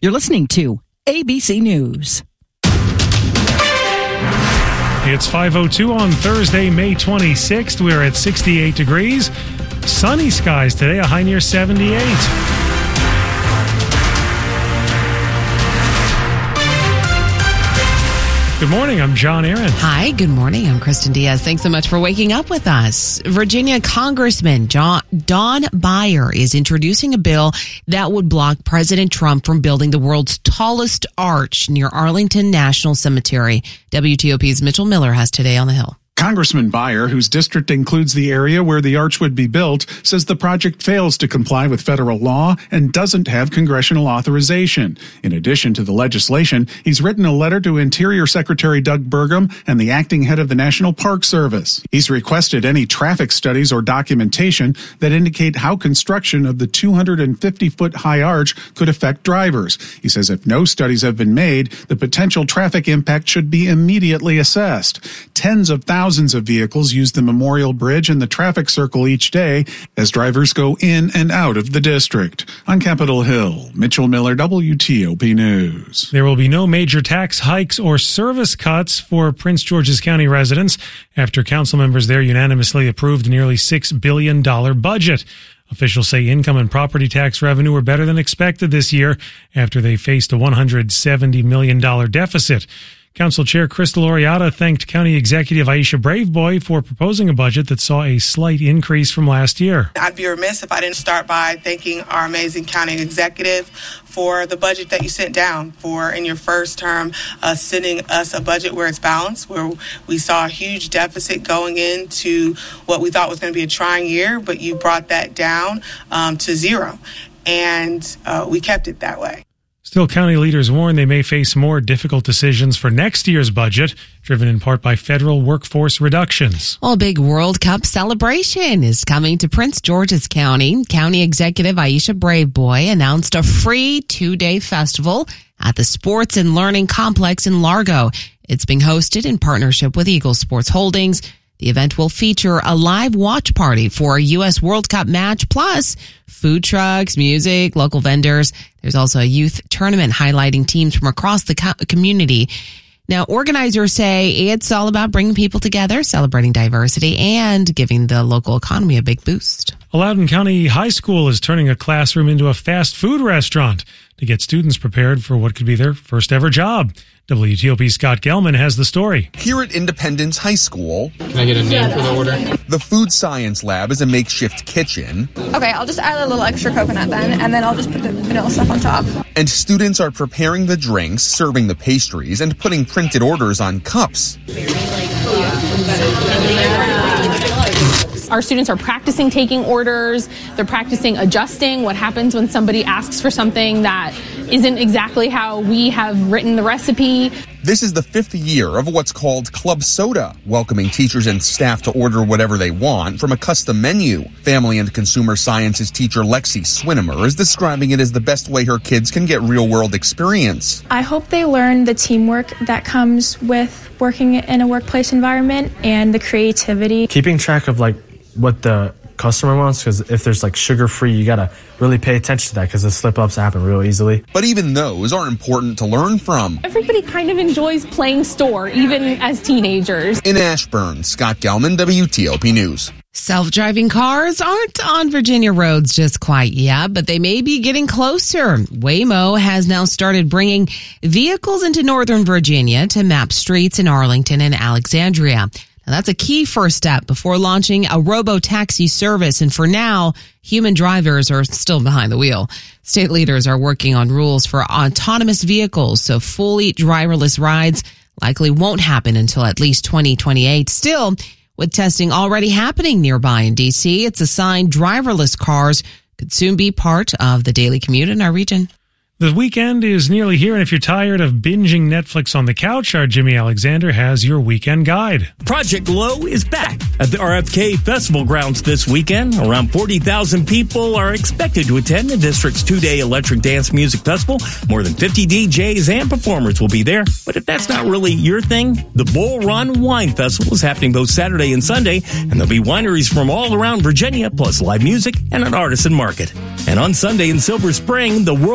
You're listening to ABC News. It's 5:02 on Thursday, May 26th. We're at 68 degrees. Sunny skies today, a high near 78. Good morning, I'm John Aaron. Hi, good morning. I'm Kristen Diaz. Thanks so much for waking up with us. Virginia Congressman Don Beyer is introducing a bill that would block President Trump from building the world's tallest arch near Arlington National Cemetery. WTOP's Mitchell Miller has Today on the Hill. Congressman Beyer, whose district includes the area where the arch would be built, says the project fails to comply with federal law and doesn't have congressional authorization. In addition to the legislation, he's written a letter to Interior Secretary Doug Burgum and the acting head of the National Park Service. He's requested any traffic studies or documentation that indicate how construction of the 250-foot high arch could affect drivers. He says if no studies have been made, the potential traffic impact should be immediately assessed. Tens of thousands of vehicles use the Memorial Bridge and the traffic circle each day as drivers go in and out of the district. On Capitol Hill, Mitchell Miller, WTOP News. There will be no major tax hikes or service cuts for Prince George's County residents after council members there unanimously approved a nearly $6 billion budget. Officials say income and property tax revenue were better than expected this year after they faced a $170 million deficit. Council Chair Crystal Oriata thanked County Executive Aisha Braveboy for proposing a budget that saw a slight increase from last year. I'd be remiss if I didn't start by thanking our amazing county executive for the budget that you sent down, for in your first term sending us a budget where it's balanced, where we saw a huge deficit going into what we thought was going to be a trying year, but you brought that down to zero, and we kept it that way. Still, county leaders warn they may face more difficult decisions for next year's budget, driven in part by federal workforce reductions. Well, a big World Cup celebration is coming to Prince George's County. County Executive Aisha Braveboy announced a free 2-day festival at the Sports and Learning Complex in Largo. It's being hosted in partnership with Eagle Sports Holdings. The event will feature a live watch party for a U.S. World Cup match, plus food trucks, music, local vendors. There's also a youth tournament highlighting teams from across the community. Now, organizers say it's all about bringing people together, celebrating diversity, and giving the local economy a big boost. A Loudoun County high school is turning a classroom into a fast food restaurant to get students prepared for what could be their first ever job. WTOP's Scott Gelman has the story. Here at Independence High School, can I get a name for the order? The Food Science Lab is a makeshift kitchen. Okay, I'll just add a little extra coconut then, and then I'll just put the vanilla stuff on top. And students are preparing the drinks, serving the pastries, and putting printed orders on cups. Our students are practicing taking orders. They're practicing adjusting what happens when somebody asks for something that isn't exactly how we have written the recipe. This is the 5th year of what's called Club Soda, welcoming teachers and staff to order whatever they want from a custom menu. Family and Consumer Sciences teacher Lexi Swinimer is describing it as the best way her kids can get real-world experience. I hope they learn the teamwork that comes with working in a workplace environment and the creativity. Keeping track of what the customer wants, because if there's sugar-free, you gotta really pay attention to that because the slip-ups happen real easily. But even those are important to learn from. Everybody kind of enjoys playing store, even as teenagers. In Ashburn, Scott Gelman, WTOP News. Self-driving cars aren't on Virginia roads just quite yet, but they may be getting closer. Waymo has now started bringing vehicles into Northern Virginia to map streets in Arlington and Alexandria. Now, that's a key first step before launching a robo-taxi service. And for now, human drivers are still behind the wheel. State leaders are working on rules for autonomous vehicles, so fully driverless rides likely won't happen until at least 2028. Still, with testing already happening nearby in D.C., it's a sign driverless cars could soon be part of the daily commute in our region. The weekend is nearly here, and if you're tired of binging Netflix on the couch, our Jimmy Alexander has your weekend guide. Project Glow is back at the RFK Festival grounds this weekend. Around 40,000 people are expected to attend the district's 2-day electric dance music festival. More than 50 DJs and performers will be there. But if that's not really your thing, the Bull Run Wine Festival is happening both Saturday and Sunday, and there'll be wineries from all around Virginia, plus live music and an artisan market. And on Sunday in Silver Spring, the World Heritage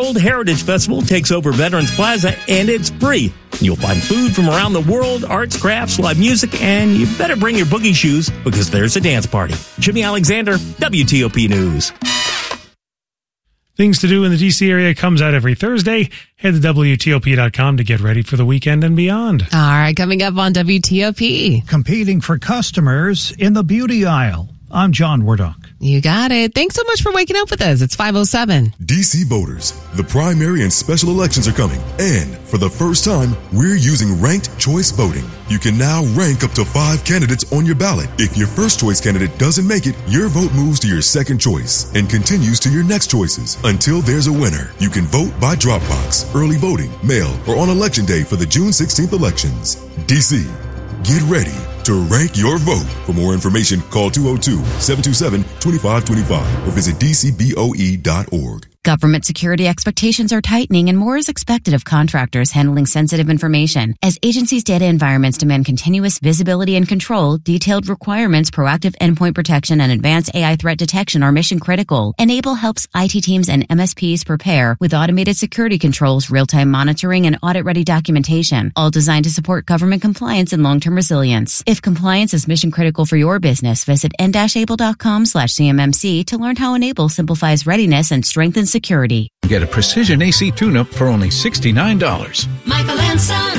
Heritage Festival takes over Veterans Plaza, and it's free. You'll find food from around the world, arts, crafts, live music, and you better bring your boogie shoes because there's a dance party. Jimmy Alexander, WTOP News. Things to do in the D.C. area comes out every Thursday. Head to WTOP.com to get ready for the weekend and beyond. All right, coming up on WTOP. Competing for customers in the beauty aisle. I'm John Wardock. You got it. Thanks so much for waking up with us. It's 5:07. DC voters, the primary and special elections are coming. And for the first time, we're using ranked choice voting. You can now rank up to 5 candidates on your ballot. If your first choice candidate doesn't make it, your vote moves to your second choice and continues to your next choices until there's a winner. You can vote by drop box, early voting, mail, or on election day for the June 16th elections. DC, get ready to rank your vote. For more information, call 202-727-2525 or visit dcboe.org. Government security expectations are tightening and more is expected of contractors handling sensitive information. As agencies' data environments demand continuous visibility and control, detailed requirements, proactive endpoint protection, and advanced AI threat detection are mission critical. Enable helps IT teams and MSPs prepare with automated security controls, real-time monitoring, and audit-ready documentation, all designed to support government compliance and long-term resilience. If compliance is mission critical for your business, visit n-able.com/CMMC to learn how Enable simplifies readiness and strengthens security. Get a precision AC tune-up for only $69. Michael and Son.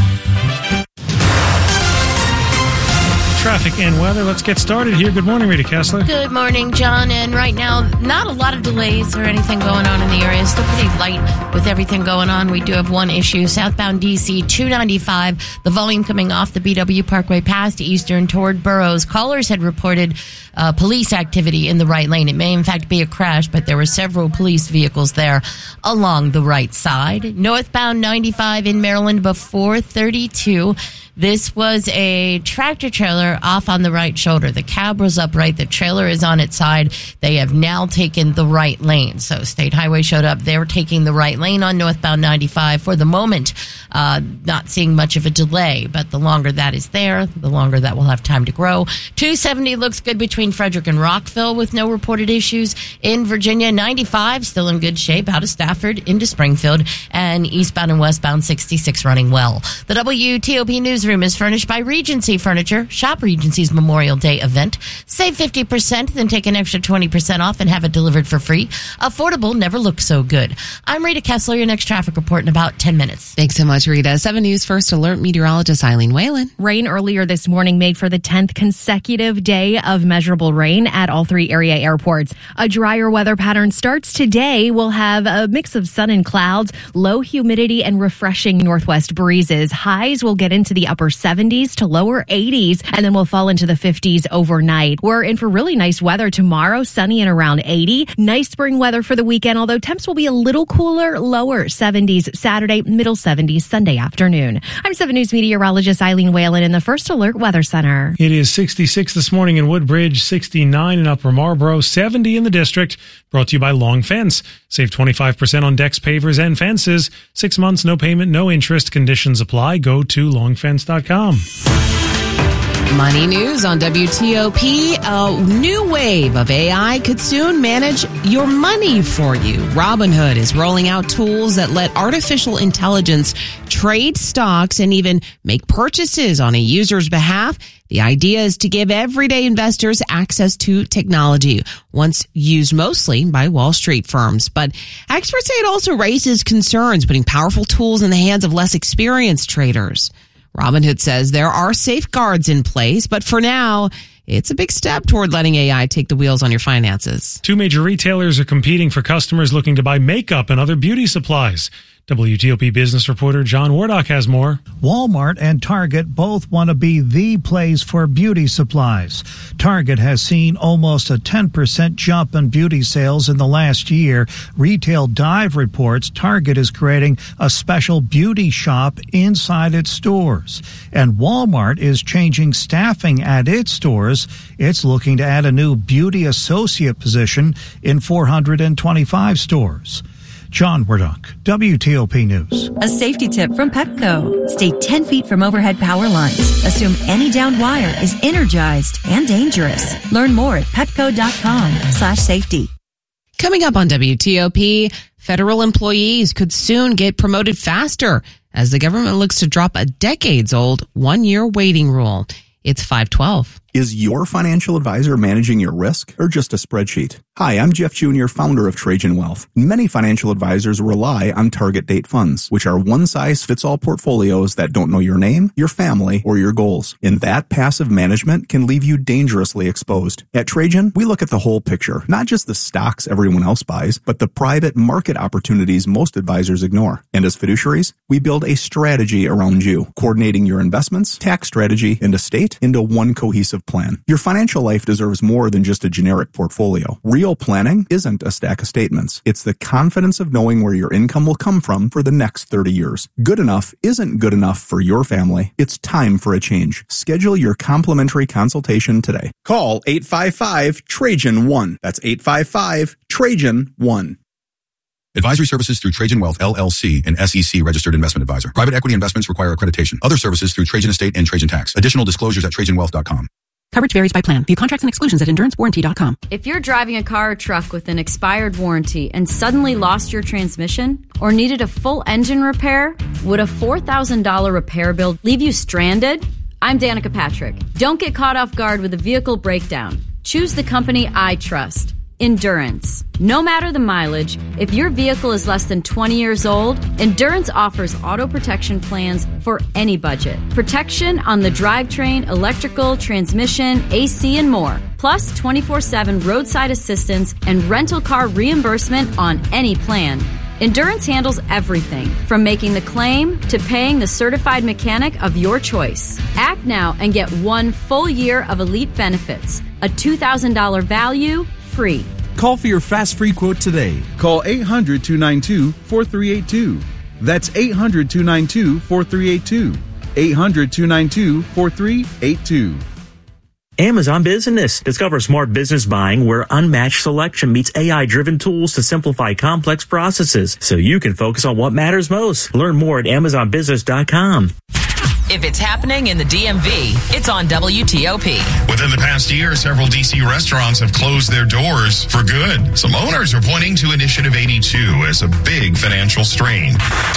Traffic and weather. Let's get started here. Good morning, Rita Kessler. Good morning, John. And right now, not a lot of delays or anything going on in the area. Still pretty light with everything going on. We do have one issue. Southbound DC 295, the volume coming off the BW Parkway past Eastern toward Burroughs. Callers had reported police activity in the right lane. It may, in fact, be a crash, but there were several police vehicles there along the right side. Northbound 95 in Maryland before 32. This was a tractor trailer off on the right shoulder. The cab was upright. The trailer is on its side. They have now taken the right lane. So State Highway showed up. They're taking the right lane on northbound 95 for the moment. Not seeing much of a delay, but the longer that is there, the longer that will have time to grow. 270 looks good between Frederick and Rockville with no reported issues. In Virginia, 95 still in good shape out of Stafford into Springfield, and eastbound and westbound 66 running well. The WTOP Newsroom is furnished by Regency Furniture. Shop Regency's Memorial Day event. Save 50%, then take an extra 20% off and have it delivered for free. Affordable never looks so good. I'm Rita Kessler. Your next traffic report in about 10 minutes. Thanks so much, Rita. 7 News First Alert meteorologist Eileen Whalen. Rain earlier this morning made for the 10th consecutive day of measurable rain at all 3 area airports. A drier weather pattern starts today. We'll have a mix of sun and clouds, low humidity, and refreshing northwest breezes. Highs will get into the upper 70s to lower 80s, and then we'll fall into the 50s overnight. We're in for really nice weather tomorrow, sunny and around 80. Nice spring weather for the weekend, although temps will be a little cooler, lower 70s Saturday, middle 70s Sunday afternoon. I'm 7 News meteorologist Eileen Whalen in the First Alert Weather Center. It is 66 this morning in Woodbridge, 69 in Upper Marlboro, 70 in the district. Brought to you by Long Fence. Save 25% on decks, pavers, and fences. 6 months, no payment, no interest. Conditions apply. Go to longfence.com. Money news on WTOP. A new wave of AI could soon manage your money for you. Robinhood is rolling out tools that let artificial intelligence trade stocks and even make purchases on a user's behalf. The idea is to give everyday investors access to technology, once used mostly by Wall Street firms. But experts say it also raises concerns putting powerful tools in the hands of less experienced traders. Robinhood says there are safeguards in place, but for now, it's a big step toward letting AI take the wheels on your finances. 2 major retailers are competing for customers looking to buy makeup and other beauty supplies. WTOP business reporter John Wardock has more. Walmart and Target both want to be the place for beauty supplies. Target has seen almost a 10% jump in beauty sales in the last year. Retail Dive reports Target is creating a special beauty shop inside its stores. And Walmart is changing staffing at its stores. It's looking to add a new beauty associate position in 425 stores. John Wardock, WTOP News. A safety tip from Petco. Stay 10 feet from overhead power lines. Assume any downed wire is energized and dangerous. Learn more at petco.com/safety. Coming up on WTOP, Federal employees could soon get promoted faster as the government looks to drop a decades-old one-year waiting rule. It's 5:12. Is your financial advisor managing your risk or just a spreadsheet? Hi, I'm Jeff Jr., founder of Trajan Wealth. Many financial advisors rely on target date funds, which are one-size-fits-all portfolios that don't know your name, your family, or your goals. And that passive management can leave you dangerously exposed. At Trajan, we look at the whole picture, not just the stocks everyone else buys, but the private market opportunities most advisors ignore. And as fiduciaries, we build a strategy around you, coordinating your investments, tax strategy, and estate into one cohesive plan. Your financial life deserves more than just a generic portfolio. Real planning isn't a stack of statements. It's the confidence of knowing where your income will come from for the next 30 years. Good enough isn't good enough for your family. It's time for a change. Schedule your complimentary consultation today. Call 855-TRAJAN-1. That's 855-TRAJAN-1. Advisory services through Trajan Wealth, LLC, an SEC registered investment advisor. Private equity investments require accreditation. Other services through Trajan Estate and Trajan Tax. Additional disclosures at TrajanWealth.com. Coverage varies by plan. View contracts and exclusions at EnduranceWarranty.com. If you're driving a car or truck with an expired warranty and suddenly lost your transmission or needed a full engine repair, would a $4,000 repair bill leave you stranded? I'm Danica Patrick. Don't get caught off guard with a vehicle breakdown. Choose the company I trust. Endurance. No matter the mileage, if your vehicle is less than 20 years old, Endurance offers auto protection plans for any budget. Protection on the drivetrain, electrical, transmission, AC, and more. Plus 24/7 roadside assistance and rental car reimbursement on any plan. Endurance handles everything from making the claim to paying the certified mechanic of your choice. Act now and get 1 full year of elite benefits. A $2,000 value, free. Call for your fast free quote today. Call 800-292-4382. That's 800-292-4382. 800-292-4382. Amazon Business. Discover smart business buying where unmatched selection meets AI-driven tools to simplify complex processes so you can focus on what matters most. Learn more at AmazonBusiness.com. If it's happening in the DMV, it's on WTOP. Within the past year, several D.C. restaurants have closed their doors for good. Some owners are pointing to Initiative 82 as a big financial strain.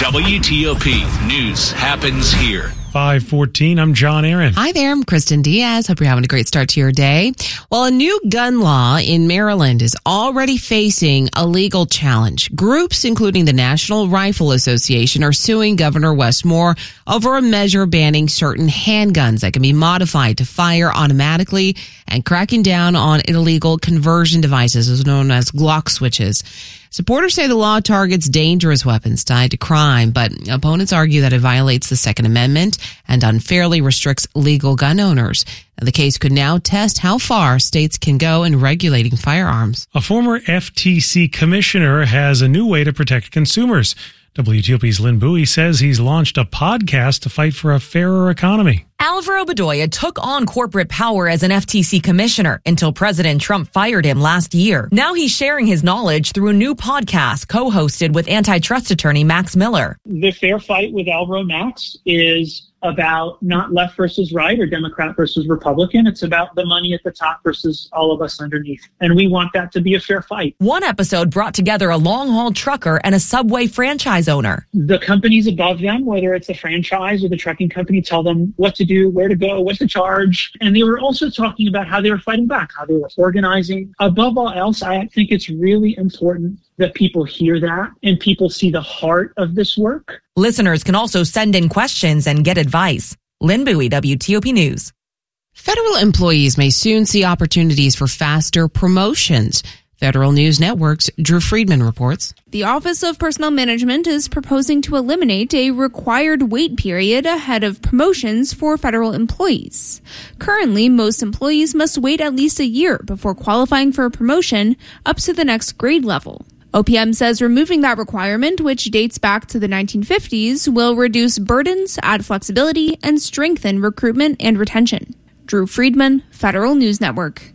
WTOP News happens here. 5:14. I'm John Aaron. Hi there. I'm Kristen Diaz. Hope you're having a great start to your day. Well, a new gun law in Maryland is already facing a legal challenge. Groups, including the National Rifle Association, are suing Governor Wes Moore over a measure banning certain handguns that can be modified to fire automatically and cracking down on illegal conversion devices, known as Glock switches. Supporters say the law targets dangerous weapons tied to crime, but opponents argue that it violates the Second Amendment and unfairly restricts legal gun owners. The case could now test how far states can go in regulating firearms. A former FTC commissioner has a new way to protect consumers. WTOP's Lynn Bowie says he's launched a podcast to fight for a fairer economy. Alvaro Bedoya took on corporate power as an FTC commissioner until President Trump fired him last year. Now he's sharing his knowledge through a new podcast co-hosted with antitrust attorney Max Miller. The Fair Fight with Alvaro Max is about not left versus right or Democrat versus Republican. It's about the money at the top versus all of us underneath. And we want that to be a fair fight. One episode brought together a long-haul trucker and a Subway franchise owner. The companies above them, whether it's a franchise or the trucking company, tell them what to do, where to go, what to charge. And they were also talking about how they were fighting back, how they were organizing. Above all else, I think it's really important that people hear that and people see the heart of this work. Listeners can also send in questions and get advice. Lynn Bowie, WTOP News. Federal employees may soon see opportunities for faster promotions. Federal News Network's Drew Friedman reports. The Office of Personnel Management is proposing to eliminate a required wait period ahead of promotions for federal employees. Currently, most employees must wait at least a year before qualifying for a promotion up to the next grade level. OPM says removing that requirement, which dates back to the 1950s, will reduce burdens, add flexibility, and strengthen recruitment and retention. Drew Friedman, Federal News Network.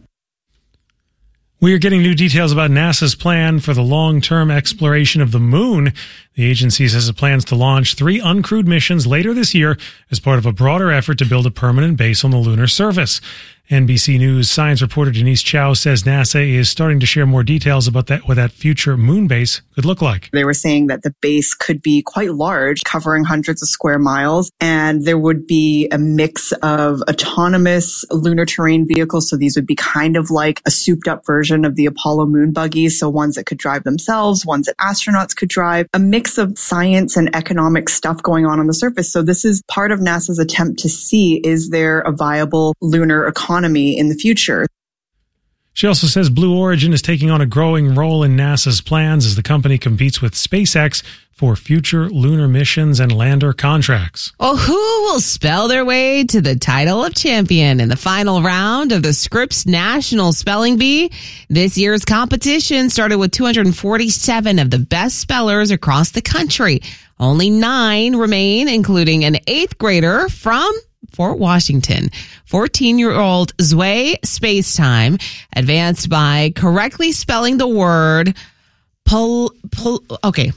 We are getting new details about NASA's plan for the long-term exploration of the moon. The The agency says it plans to launch 3 uncrewed missions later this year as part of a broader effort to build a permanent base on the lunar surface. NBC News science reporter Denise Chow says NASA is starting to share more details about what that future moon base could look like. They were saying that the base could be quite large, covering hundreds of square miles, and there would be a mix of autonomous lunar terrain vehicles. So these would be kind of like a souped up version of the Apollo moon buggies. So ones that could drive themselves, ones that astronauts could drive, a mix of science and economic stuff going on the surface. So this is part of NASA's attempt to see, is there a viable lunar economy in the future? She also says Blue Origin is taking on a growing role in NASA's plans as the company competes with SpaceX for future lunar missions and lander contracts. Well, who will spell their way to the title of champion in the final round of the Scripps National Spelling Bee? This year's competition started with 247 of the best spellers across the country. Only 9 remain, including an 8th grader from Fort Washington. 14-year-old Zwei Spacetime advanced by correctly spelling the word Palosopas.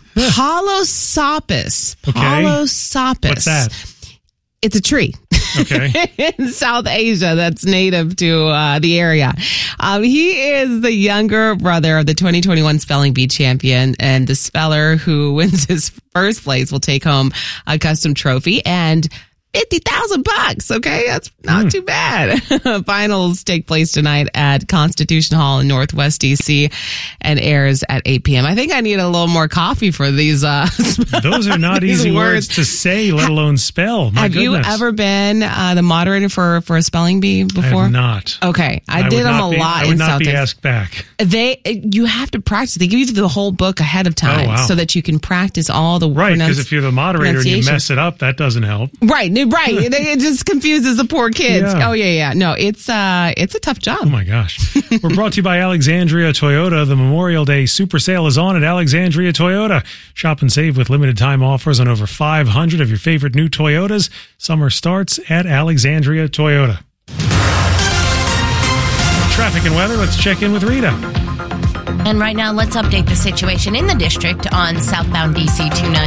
Palosopas. What's that? It's a tree. Okay. In South Asia that's native to the area. He is the younger brother of the 2021 Spelling Bee champion, and the speller who wins his first place will take home a custom trophy and $50,000. Okay, that's not too bad. Finals take place tonight at Constitution Hall in Northwest DC and airs at 8 p.m. I think I need a little more coffee for these. Those are not easy words to say, let alone spell. My Have goodness. you ever been the moderator for a spelling bee before? I have not. Okay, I did them a lot I would in not South be Texas. asked back. You have to practice. They give you the whole book ahead of time so that you can practice all the right. Because if you're the moderator and you mess it up, that doesn't help. Right. It just confuses the poor kids. Yeah. Oh yeah. No, it's a tough job. Oh my gosh. We're brought to you by Alexandria Toyota. The Memorial Day Super Sale is on at Alexandria Toyota. Shop and save with limited time offers on over 500 of your favorite new Toyotas. Summer starts at Alexandria Toyota. Traffic and weather. Let's check in with Rita. And right now, let's update the situation in the district on southbound DC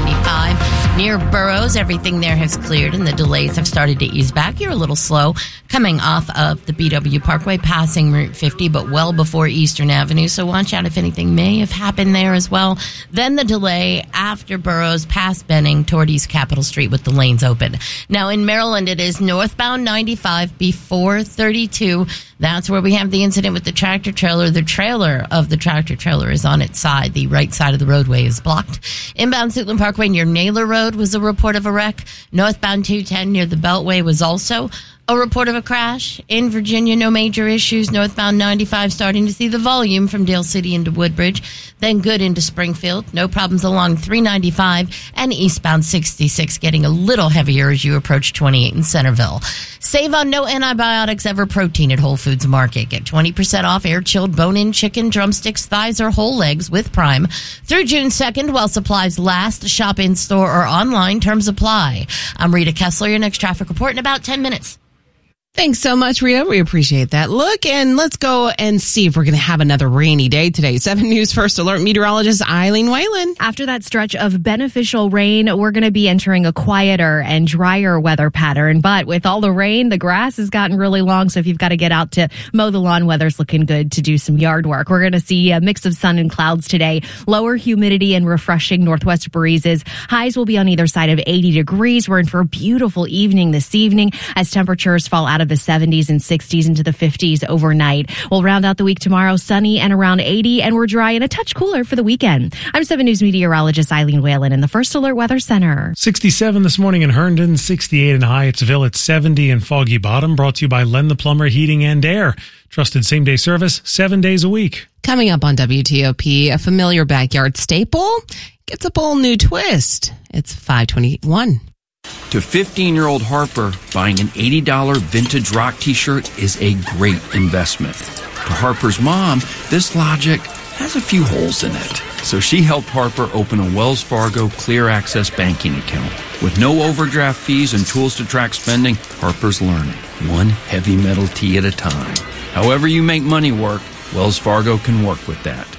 295. Near Burroughs, everything there has cleared and the delays have started to ease back. You're a little slow coming off of the BW Parkway, passing Route 50, but well before Eastern Avenue. So watch out if anything may have happened there as well. Then the delay after Burroughs, past Benning toward East Capitol Street with the lanes open. Now in Maryland, it is northbound 95 before 32. That's where we have the incident with the tractor trailer. The trailer of the tractor trailer is on its side. The right side of the roadway is blocked. Inbound Suitland Parkway near Naylor Road was a report of a wreck. Northbound 210 near the Beltway was also a report of a crash. In Virginia, no major issues. Northbound 95 starting to see the volume from Dale City into Woodbridge. Then good into Springfield. No problems along 395 and eastbound 66 getting a little heavier as you approach 28 in Centerville. Save on no antibiotics ever protein at Whole Foods Market. Get 20% off air-chilled bone-in chicken, drumsticks, thighs, or whole legs with Prime through June 2nd while supplies last. Shop in-store or online. Terms apply. I'm Rita Kessler. Your next traffic report in about 10 minutes. Thanks so much, Rita. We appreciate that. Look, and let's go and see if we're going to have another rainy day today. 7 News First Alert meteorologist Eileen Whalen. After that stretch of beneficial rain, we're going to be entering a quieter and drier weather pattern. But with all the rain, the grass has gotten really long. So if you've got to get out to mow the lawn, weather's looking good to do some yard work. We're going to see a mix of sun and clouds today. Lower humidity and refreshing northwest breezes. Highs will be on either side of 80 degrees. We're in for a beautiful evening this evening as temperatures fall out of the 70s and 60s into the 50s overnight. We'll round out the week tomorrow, sunny and around 80, and we're dry and a touch cooler for the weekend. I'm 7 News meteorologist Eileen Whalen in the First Alert Weather Center. 67 this morning in Herndon, 68 in Hyattsville at 70 in Foggy Bottom. Brought to you by Len the Plumber Heating and Air. Trusted same-day service, 7 days a week. Coming up on WTOP, a familiar backyard staple gets a bold new twist. It's 5:21. To 15-year-old Harper, buying an $80 vintage rock t-shirt is a great investment. To Harper's mom, this logic has a few holes in it. So she helped Harper open a Wells Fargo Clear Access banking account. With no overdraft fees and tools to track spending, Harper's learning, one heavy metal tee at a time. However you make money work, Wells Fargo can work with that.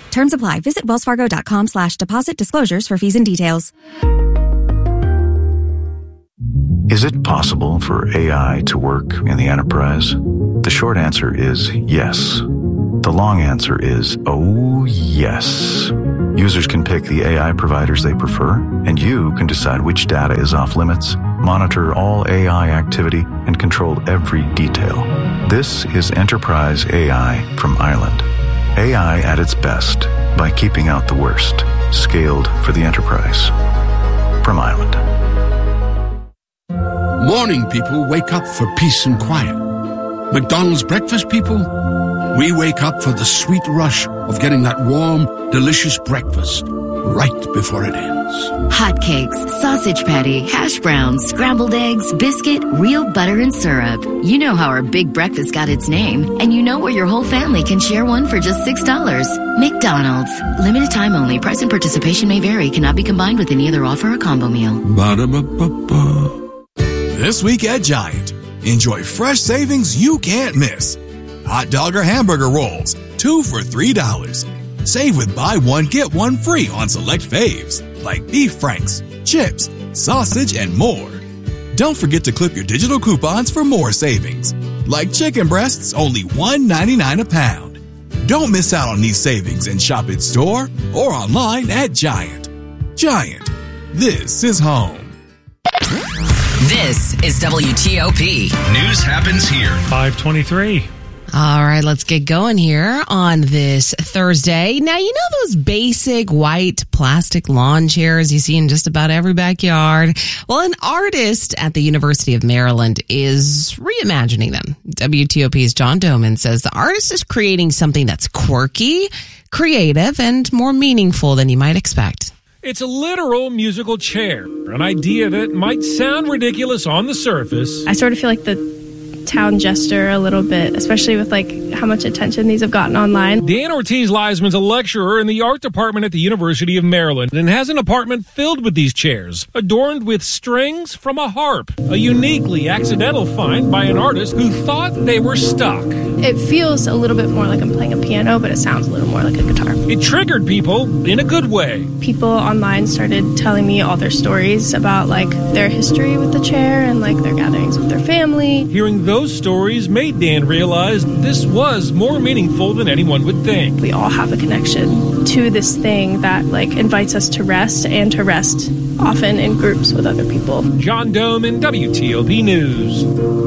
Terms apply. Visit wellsfargo.com/deposit disclosures for fees and details. Is it possible for AI to work in the enterprise? The short answer is yes. The long answer is, oh yes. Users can pick the AI providers they prefer, and you can decide which data is off limits, monitor all AI activity, and control every detail. This is Enterprise AI from Island. AI at its best by keeping out the worst. Scaled for the enterprise. From Island. Morning people wake up for peace and quiet. McDonald's breakfast people, we wake up for the sweet rush of getting that warm, delicious breakfast right before it ends. Hotcakes, sausage patty, hash browns, scrambled eggs, biscuit, real butter and syrup. You know how our big breakfast got its name, and you know where your whole family can share one for just $6. McDonald's. Limited time only. Price and participation may vary. Cannot be combined with any other offer or combo meal. Ba-da-ba-ba-ba. This week at Giant, enjoy fresh savings you can't miss. Hot dog or hamburger rolls, 2 for $3. Save with buy one, get one free on select faves, like beef franks, chips, sausage, and more. Don't forget to clip your digital coupons for more savings, like chicken breasts, only $1.99 a pound. Don't miss out on these savings and shop in store or online at Giant. Giant, this is home. This is WTOP. News happens here. 5:23. All right, let's get going here on this Thursday. Now, you know those basic white plastic lawn chairs you see in just about every backyard? Well, an artist at the University of Maryland is reimagining them. WTOP's John Doman says the artist is creating something that's quirky, creative, and more meaningful than you might expect. It's a literal musical chair, an idea that might sound ridiculous on the surface. I sort of feel like the town jester a little bit, especially with like how much attention these have gotten online. Dan Ortiz-Leisman's a lecturer in the art department at the University of Maryland and has an apartment filled with these chairs, adorned with strings from a harp, a uniquely accidental find by an artist who thought they were stuck. It feels a little bit more like I'm playing a piano, but it sounds a little more like a guitar. It triggered people in a good way. People online started telling me all their stories about like their history with the chair and like their gatherings with their family. Hearing those stories made Dan realize this was more meaningful than anyone would think. We all have a connection to this thing that like invites us to rest and to rest often in groups with other people. John Doman, WTOP News.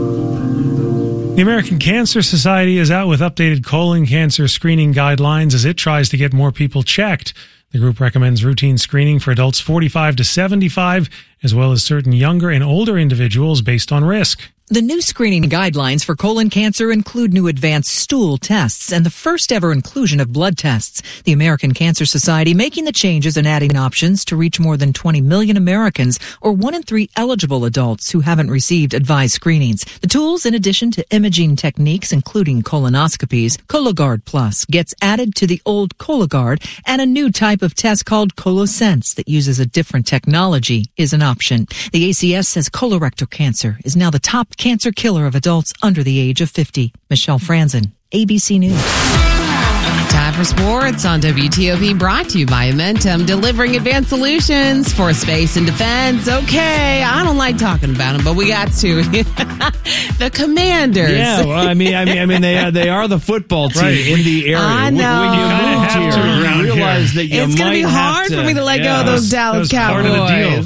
The American Cancer Society is out with updated colon cancer screening guidelines as it tries to get more people checked. The group recommends routine screening for adults 45 to 75, as well as certain younger and older individuals based on risk. The new screening guidelines for colon cancer include new advanced stool tests and the first ever inclusion of blood tests. The American Cancer Society making the changes and adding options to reach more than 20 million Americans, or 1 in 3 eligible adults who haven't received advised screenings. The tools, in addition to imaging techniques, including colonoscopies, Cologuard Plus gets added to the old Cologuard, and a new type of test called ColoSense that uses a different technology is an option. The ACS says colorectal cancer is now the top cancer killer of adults under the age of 50. Michelle Franzen, ABC News. Time for sports on WTOP, brought to you by Amentum, delivering advanced solutions for space and defense. Okay, I don't like talking about them, but we got to. The Commanders. Yeah, well, I mean, they are the football team in the area. I know. When you moved here, you realize that you it's going to be hard for me to let go of those Dallas Cowboys. Part of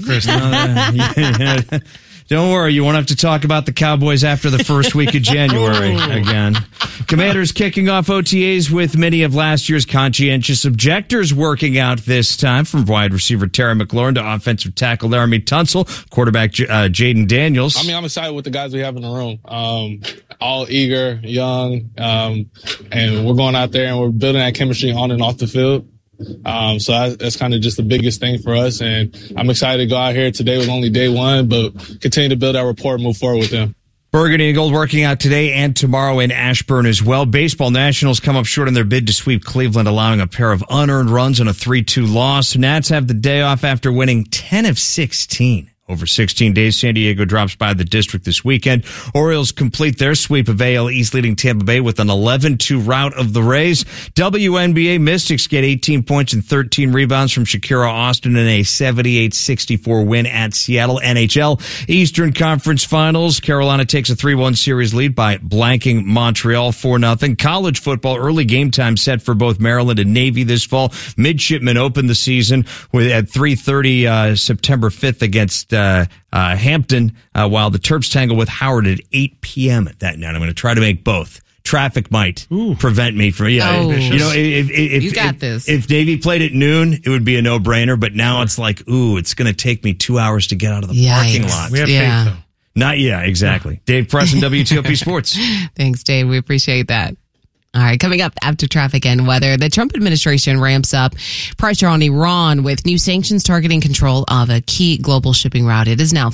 the deal, Chris. Don't worry, you won't have to talk about the Cowboys after the first week of January again. Commanders kicking off OTAs with many of last year's conscientious objectors working out this time, from wide receiver Terry McLaurin to offensive tackle Laramie Tunsil, quarterback Jaden Daniels. I'm excited with the guys we have in the room. All eager, young, and we're going out there and we're building that chemistry on and off the field. So that's kind of just the biggest thing for us. And I'm excited to go out here. Today was only day one, but continue to build our rapport and move forward with them. Burgundy and Gold working out today and tomorrow in Ashburn as well. Baseball Nationals come up short in their bid to sweep Cleveland, allowing a pair of unearned runs and a 3-2 loss. Nats have the day off after winning 10 of 16. Over 16 days, San Diego drops by the district this weekend. Orioles complete their sweep of AL East, leading Tampa Bay with an 11-2 rout of the Rays. WNBA Mystics get 18 points and 13 rebounds from Shakira Austin in a 78-64 win at Seattle. NHL Eastern Conference Finals. Carolina takes a 3-1 series lead by blanking Montreal 4-0. College football early game time set for both Maryland and Navy this fall. Midshipmen open the season at 3:30 September 5th against Hampton, while the Terps tangle with Howard at 8 p.m. at that night. I'm going to try to make both. Traffic might prevent me from, if you got this. If Navy played at noon, it would be a no-brainer, but now it's like, it's going to take me 2 hours to get out of the parking lot. We have faith, though. Not yet, exactly. Dave Preston, WTOP Sports. Thanks, Dave. We appreciate that. All right, coming up after traffic and weather, the Trump administration ramps up pressure on Iran with new sanctions targeting control of a key global shipping route. It is now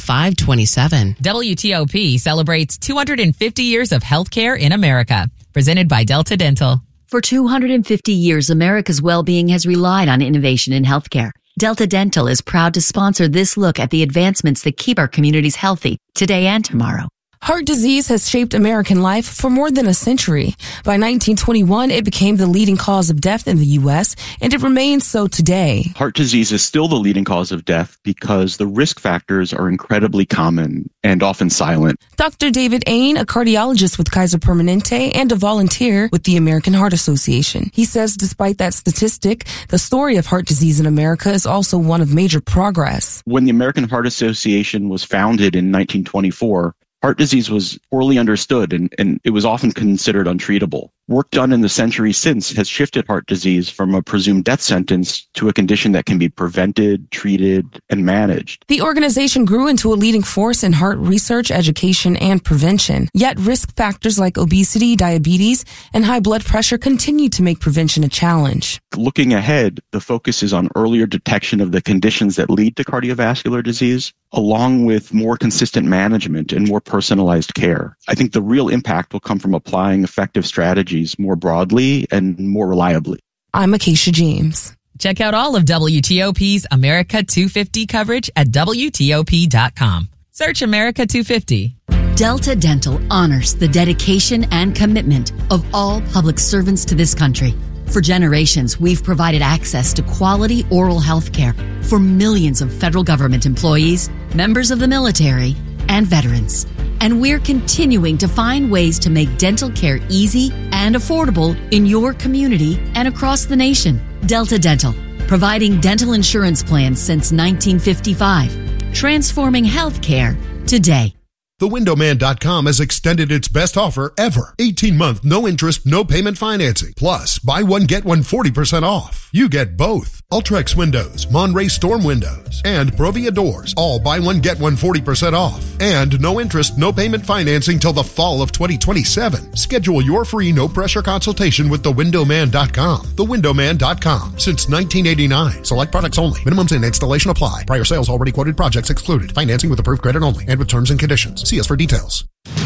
5:27. WTOP celebrates 250 years of healthcare in America. Presented by Delta Dental. For 250 years, America's well-being has relied on innovation in healthcare. Delta Dental is proud to sponsor this look at the advancements that keep our communities healthy today and tomorrow. Heart disease has shaped American life for more than a century. By 1921, it became the leading cause of death in the U.S., and it remains so today. Heart disease is still the leading cause of death because the risk factors are incredibly common and often silent. Dr. David Ain, a cardiologist with Kaiser Permanente and a volunteer with the American Heart Association. He says despite that statistic, the story of heart disease in America is also one of major progress. When the American Heart Association was founded in 1924, heart disease was poorly understood and it was often considered untreatable. Work done in the century since has shifted heart disease from a presumed death sentence to a condition that can be prevented, treated, and managed. The organization grew into a leading force in heart research, education, and prevention. Yet risk factors like obesity, diabetes, and high blood pressure continue to make prevention a challenge. Looking ahead, the focus is on earlier detection of the conditions that lead to cardiovascular disease, along with more consistent management and more personalized care. I think the real impact will come from applying effective strategies more broadly and more reliably. I'm Acacia James. Check out all of WTOP's America 250 coverage at WTOP.com. Search America 250. Delta Dental honors the dedication and commitment of all public servants to this country. For generations, we've provided access to quality oral health care for millions of federal government employees, members of the military, and veterans. And we're continuing to find ways to make dental care easy and affordable in your community and across the nation. Delta Dental, providing dental insurance plans since 1955, transforming healthcare today. TheWindowMan.com has extended its best offer ever. 18-month, no interest, no payment financing. Plus, buy one, get one 40% off. You get both. Ultrex windows, Monterey Storm windows, and Provia doors. All buy one, get one 40% off. And no interest, no payment financing till the fall of 2027. Schedule your free no-pressure consultation with TheWindowMan.com. TheWindowMan.com. Since 1989. Select products only. Minimums and installation apply. Prior sales already quoted projects excluded. Financing with approved credit only and with terms and conditions. See us for details.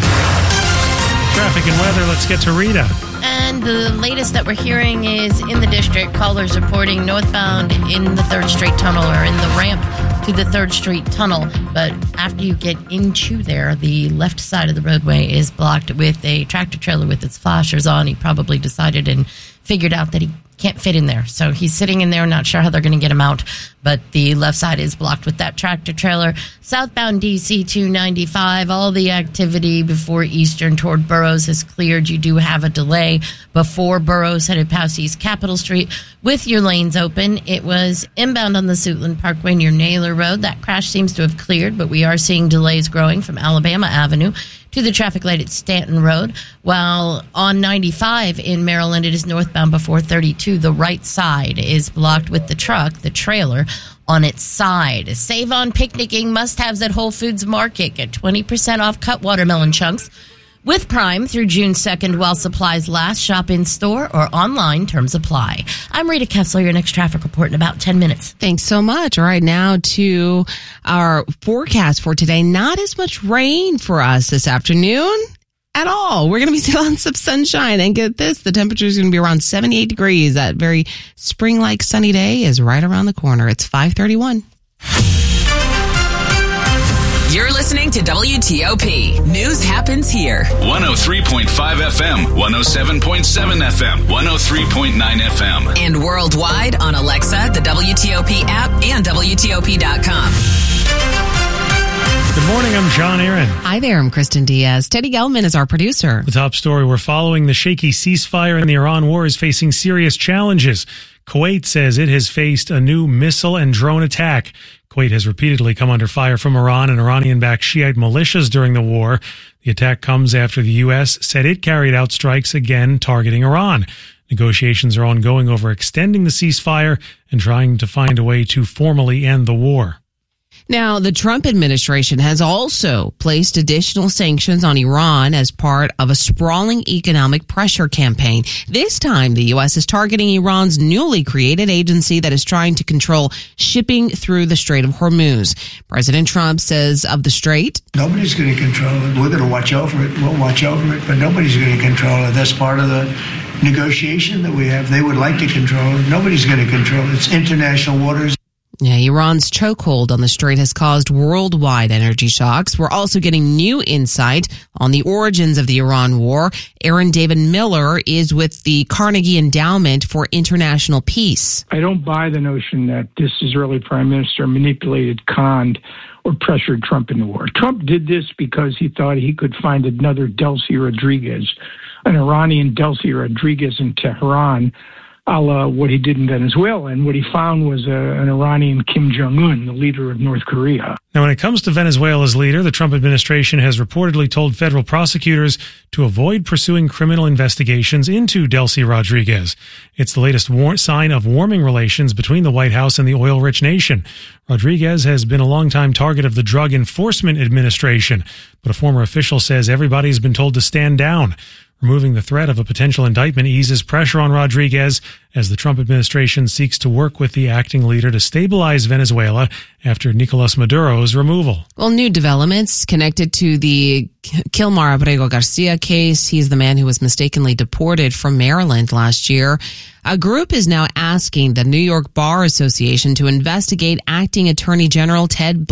Traffic and weather. Let's get to Rita. And the latest that we're hearing is in the district, callers reporting northbound in the 3rd Street Tunnel or in the ramp to the 3rd Street Tunnel. But after you get into there, the left side of the roadway is blocked with a tractor trailer with its flashers on. He probably decided and figured out that he can't fit in there. So he's sitting in there, not sure how they're going to get him out. But the left side is blocked with that tractor trailer. Southbound DC 295, all the activity before Eastern toward Burroughs has cleared. You do have a delay before Burroughs headed past East Capitol Street with your lanes open. It was inbound on the Suitland Parkway near Naylor Road. That crash seems to have cleared, but we are seeing delays growing from Alabama Avenue to the traffic light at Stanton Road. While on 95 in Maryland, it is northbound before 32. The right side is blocked with the truck, the trailer, on its side. Save on picnicking must-haves at Whole Foods Market. Get 20% off cut watermelon chunks with Prime through June 2nd while supplies last. Shop in-store or online. Terms apply. I'm Rita Kessler, your next traffic report in about 10 minutes. Thanks so much. All right, now to our forecast for today. Not as much rain for us this afternoon at all. We're going to be still on some sunshine. And get this, the temperature is going to be around 78 degrees. That very spring-like sunny day is right around the corner. It's 5:31. to WTOP. News happens here. 103.5 FM, 107.7 FM, 103.9 FM. And worldwide on Alexa, the WTOP app, and WTOP.com. Good morning, I'm John Aaron. Hi there, I'm Kristen Diaz. Teddy Gelman is our producer. The top story we're following: the shaky ceasefire in the Iran war is facing serious challenges. Kuwait says it has faced a new missile and drone attack. Kuwait has repeatedly come under fire from Iran and Iranian-backed Shiite militias during the war. The attack comes after the U.S. said it carried out strikes again targeting Iran. Negotiations are ongoing over extending the ceasefire and trying to find a way to formally end the war. Now, the Trump administration has also placed additional sanctions on Iran as part of a sprawling economic pressure campaign. This time, the U.S. is targeting Iran's newly created agency that is trying to control shipping through the Strait of Hormuz. President Trump says of the strait, nobody's going to control it. We're going to watch over it. We'll watch over it, but nobody's going to control it. That's part of the negotiation that we have. They would like to control it. Nobody's going to control it. It's international waters. Yeah, Iran's chokehold on the strait has caused worldwide energy shocks. We're also getting new insight on the origins of the Iran war. Aaron David Miller is with the Carnegie Endowment for International Peace. I don't buy the notion that this Israeli prime minister manipulated, conned, or pressured Trump in the war. Trump did this because he thought he could find another Delcy Rodriguez, an Iranian Delcy Rodriguez in Tehran, a la what he did in Venezuela. And what he found was an Iranian Kim Jong-un, the leader of North Korea. Now, when it comes to Venezuela's leader, the Trump administration has reportedly told federal prosecutors to avoid pursuing criminal investigations into Delcy Rodriguez. It's the latest sign of warming relations between the White House and the oil-rich nation. Rodriguez has been a longtime target of the Drug Enforcement Administration, but a former official says everybody's been told to stand down. Removing the threat of a potential indictment eases pressure on Rodriguez as the Trump administration seeks to work with the acting leader to stabilize Venezuela after Nicolas Maduro's removal. Well, new developments connected to the Kilmar Abrego Garcia case. He's the man who was mistakenly deported from Maryland last year. A group is now asking the New York Bar Association to investigate acting Attorney General Todd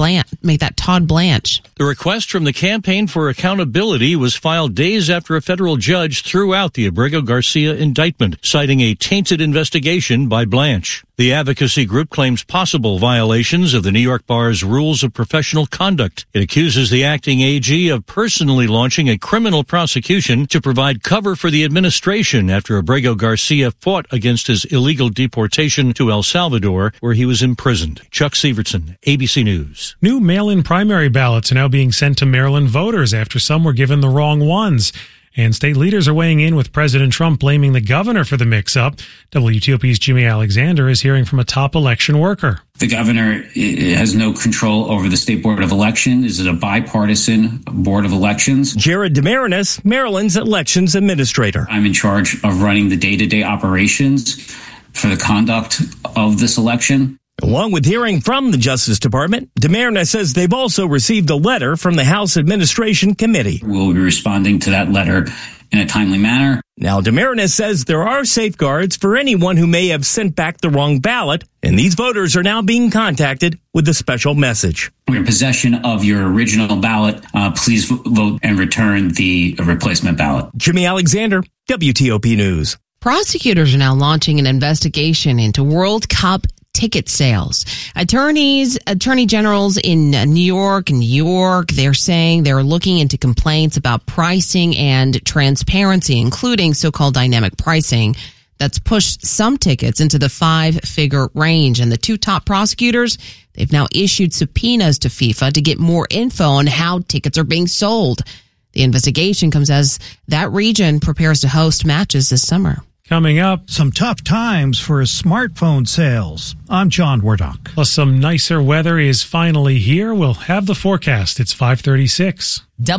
Blanche. The request from the Campaign for Accountability was filed days after a federal judge threw out the Abrego Garcia indictment, citing a tainted investigation by Blanche. The advocacy group claims possible violations of the New York Bar's rules of professional conduct. It accuses the acting AG of personally launching a criminal prosecution to provide cover for the administration after Abrego Garcia fought against his illegal deportation to El Salvador, where he was imprisoned. Chuck Severson, ABC News. New mail-in primary ballots are now being sent to Maryland voters after some were given the wrong ones. And state leaders are weighing in, with President Trump blaming the governor for the mix-up. WTOP's Jimmy Alexander is hearing from a top election worker. The governor has no control over the State Board of Elections. Is it a bipartisan Board of Elections? Jared DeMarinis, Maryland's elections administrator. I'm in charge of running the day-to-day operations for the conduct of this election. Along with hearing from the Justice Department, DeMarinis says they've also received a letter from the House Administration Committee. We'll be responding to that letter in a timely manner. Now, DeMarinis says there are safeguards for anyone who may have sent back the wrong ballot, and these voters are now being contacted with a special message. We're in possession of your original ballot. Please vote and return the replacement ballot. Jimmy Alexander, WTOP News. Prosecutors are now launching an investigation into World Cup ticket sales. Attorney generals in New York, they're saying they're looking into complaints about pricing and transparency, including so-called dynamic pricing that's pushed some tickets into the 5-figure range. And the two top prosecutors, they've now issued subpoenas to FIFA to get more info on how tickets are being sold. The investigation comes as that region prepares to host matches this summer. Coming up, some tough times for smartphone sales. I'm John Wardock. Plus, some nicer weather is finally here. We'll have the forecast. It's 5:36.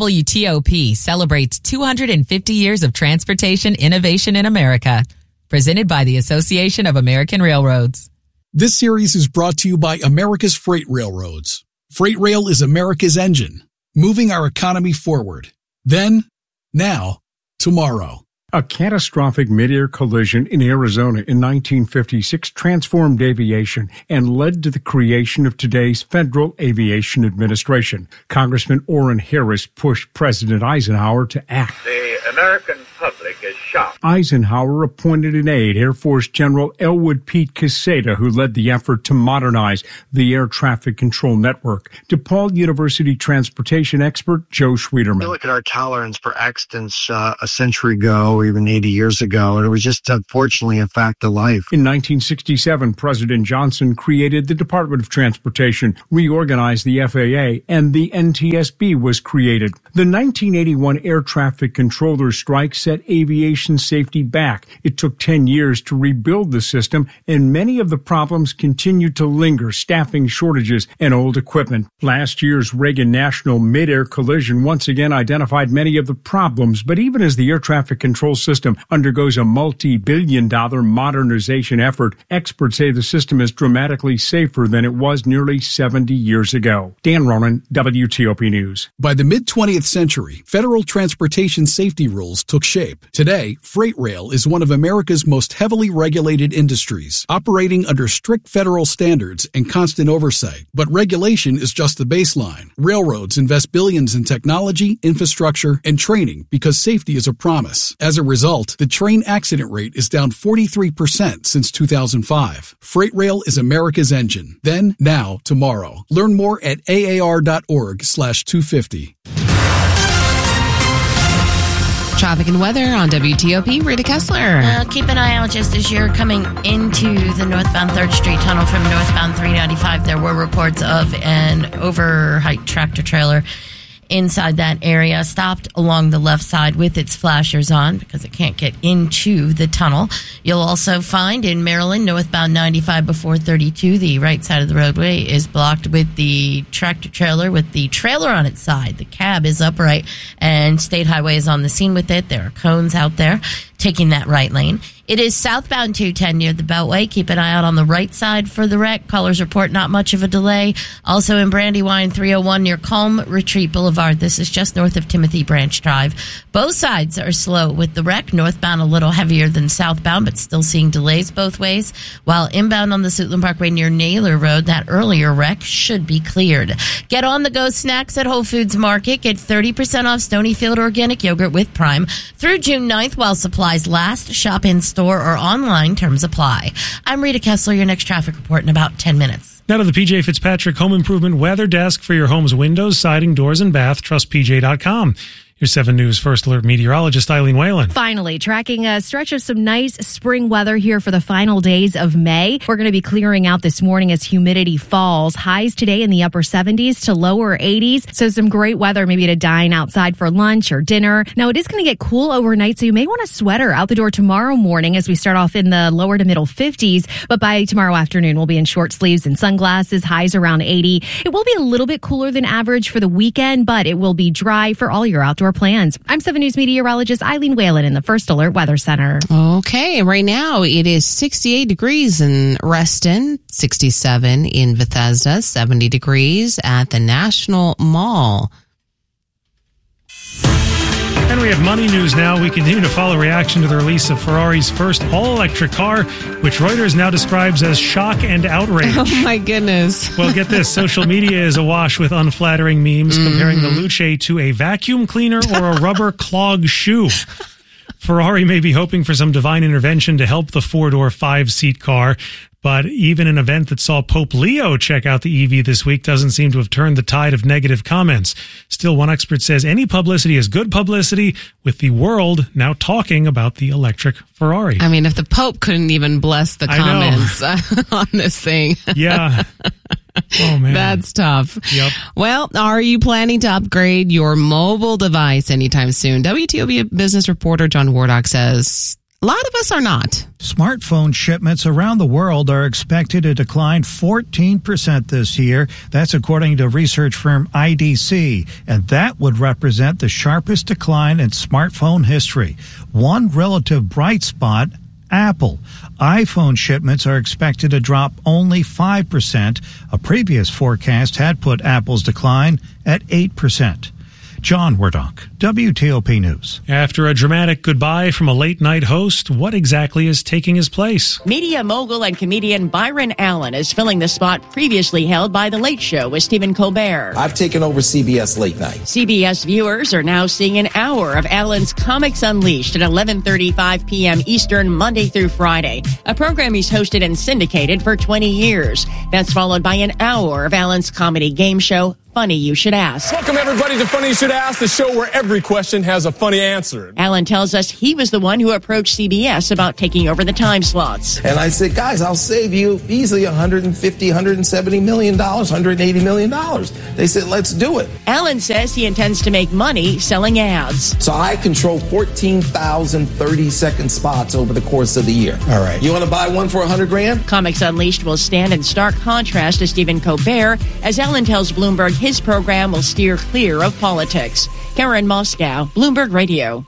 WTOP celebrates 250 years of transportation innovation in America. Presented by the Association of American Railroads. This series is brought to you by America's Freight Railroads. Freight Rail is America's engine, moving our economy forward. Then, now, tomorrow. A catastrophic mid-air collision in Arizona in 1956 transformed aviation and led to the creation of today's Federal Aviation Administration. Congressman Orrin Harris pushed President Eisenhower to act. The American public is shocked. Eisenhower appointed an aide, Air Force General Elwood Pete Quesada, who led the effort to modernize the air traffic control network. DePaul University transportation expert Joe Schwederman. You look at our tolerance for accidents a century ago, or even 80 years ago, and it was just unfortunately a fact of life. In 1967, President Johnson created the Department of Transportation, reorganized the FAA, and the NTSB was created. The 1981 air traffic controller strike set aviation safety back. It took 10 years to rebuild the system, and many of the problems continue to linger: staffing shortages and old equipment. Last year's Reagan National mid-air collision once again identified many of the problems, but even as the air traffic control system undergoes a multi-billion-dollar modernization effort, experts say the system is dramatically safer than it was nearly 70 years ago. Dan Ronan, WTOP News. By the mid-20th century, federal transportation safety rules took shape. Today, freight rail is one of America's most heavily regulated industries, operating under strict federal standards and constant oversight. But regulation is just the baseline. Railroads invest billions in technology, infrastructure, and training because safety is a promise. As a result, the train accident rate is down 43% since 2005. Freight rail is America's engine. Then, now, tomorrow. Learn more at aar.org/250. Traffic and weather on WTOP. Rita Kessler. Keep an eye out just as you're coming into the northbound 3rd Street tunnel from northbound 395. There were reports of an overheight tractor trailer inside that area, stopped along the left side with its flashers on because it can't get into the tunnel. You'll also find in Maryland, northbound 95 before 32, the right side of the roadway is blocked with the tractor trailer with the trailer on its side. The cab is upright and State Highway is on the scene with it. There are cones out there taking that right lane. It is southbound 210 near the Beltway. Keep an eye out on the right side for the wreck. Callers report not much of a delay. Also in Brandywine 301 near Calm Retreat Boulevard. This is just north of Timothy Branch Drive. Both sides are slow with the wreck. Northbound a little heavier than southbound, but still seeing delays both ways. While inbound on the Suitland Parkway near Naylor Road, that earlier wreck should be cleared. Get on the go snacks at Whole Foods Market. Get 30% off Stonyfield organic yogurt with Prime through June 9th while supplies last. Shop in store or online. Terms apply. I'm Rita Kessler. Your next traffic report in about 10 minutes. Now to the PJ Fitzpatrick Home Improvement Weather Desk for your home's windows, siding, doors, and bath. Trust PJ.com. Your 7 News First Alert meteorologist Eileen Whalen. Finally, tracking a stretch of some nice spring weather here for the final days of May. We're going to be clearing out this morning as humidity falls. Highs today in the upper 70s to lower 80s. So some great weather maybe to dine outside for lunch or dinner. Now, it is going to get cool overnight, so you may want a sweater out the door tomorrow morning as we start off in the lower to middle 50s. But by tomorrow afternoon, we'll be in short sleeves and sunglasses, highs around 80. It will be a little bit cooler than average for the weekend, but it will be dry for all your outdoor plans. I'm 7 News meteorologist Eileen Whalen in the First Alert Weather Center. Okay, right now it is 68 degrees in Reston, 67 in Bethesda, 70 degrees at the National Mall. And we have money news now. We continue to follow reaction to the release of Ferrari's first all-electric car, which Reuters now describes as shock and outrage. Oh, my goodness. Well, get this. Social media is awash with unflattering memes comparing the Luce to a vacuum cleaner or a rubber clog shoe. Ferrari may be hoping for some divine intervention to help the 4-door, 5-seat car. But even an event that saw Pope Leo check out the EV this week doesn't seem to have turned the tide of negative comments. Still, one expert says any publicity is good publicity, with the world now talking about the electric Ferrari. I mean, if the Pope couldn't even bless the comments on this thing. Yeah. Oh, man. That's tough. Yep. Well, are you planning to upgrade your mobile device anytime soon? WTOP business reporter John Wardock says a lot of us are not. Smartphone shipments around the world are expected to decline 14% this year. That's according to research firm IDC, and that would represent the sharpest decline in smartphone history. One relative bright spot, Apple. iPhone shipments are expected to drop only 5%. A previous forecast had put Apple's decline at 8%. John Wardock, WTOP News. After a dramatic goodbye from a late-night host, what exactly is taking his place? Media mogul and comedian Byron Allen is filling the spot previously held by The Late Show with Stephen Colbert. I've taken over CBS Late Night. CBS viewers are now seeing an hour of Allen's Comics Unleashed at 11:35 p.m. Eastern, Monday through Friday, a program he's hosted and syndicated for 20 years. That's followed by an hour of Allen's comedy game show, Funny You Should Ask. Welcome, everybody, to Funny You Should Ask, the show where every question has a funny answer. Allen tells us he was the one who approached CBS about taking over the time slots. And I said, guys, I'll save you easily $150, $170 million, $180 million. They said, let's do it. Allen says he intends to make money selling ads. So I control 14,000 30-second spots over the course of the year. All right. You want to buy one for $100,000? Comics Unleashed will stand in stark contrast to Stephen Colbert, as Allen tells Bloomberg his program will steer clear of politics. Karen Moscow, Bloomberg Radio.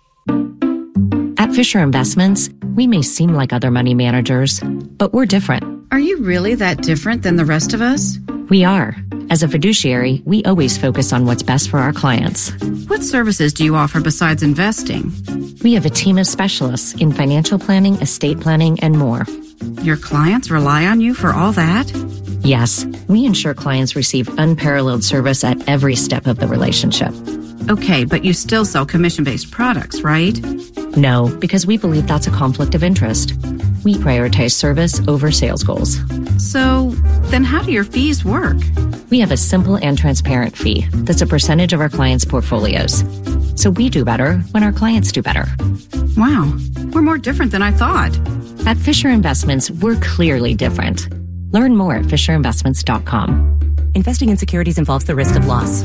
At Fisher Investments, we may seem like other money managers, but we're different. Are you really that different than the rest of us? We are. As a fiduciary, we always focus on what's best for our clients. What services do you offer besides investing? We have a team of specialists in financial planning, estate planning, and more. Your clients rely on you for all that? Yes, we ensure clients receive unparalleled service at every step of the relationship. Okay, but you still sell commission-based products, right? No, because we believe that's a conflict of interest. We prioritize service over sales goals. So, then how do your fees work? We have a simple and transparent fee that's a percentage of our clients' portfolios. So we do better when our clients do better. Wow, we're more different than I thought. At Fisher Investments, we're clearly different. Learn more at FisherInvestments.com. Investing in securities involves the risk of loss.